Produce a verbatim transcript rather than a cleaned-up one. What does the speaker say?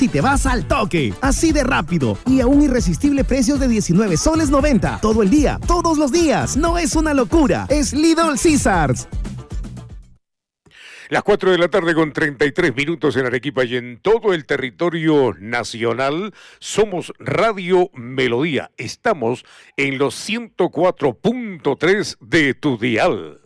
y te vas al toque. Así de rápido y a un irresistible precio de diecinueve soles noventa. Todo el día, todos los días. No es una locura, es Lidl Caesars. Las cuatro de la tarde con treinta y tres minutos en Arequipa y en todo el territorio nacional. Somos Radio Melodía. Estamos en los ciento cuatro punto tres de tu dial.